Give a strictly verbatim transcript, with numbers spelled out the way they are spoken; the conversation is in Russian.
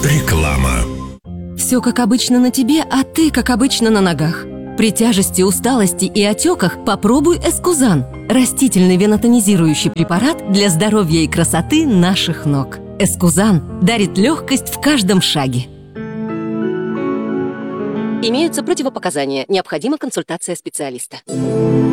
Реклама. Все как обычно на тебе, а ты как обычно на ногах. При тяжести, усталости и отеках попробуй Эскузан. Растительный венотонизирующий препарат для здоровья и красоты наших ног. Эскузан дарит легкость в каждом шаге. Имеются противопоказания. Необходима консультация специалиста.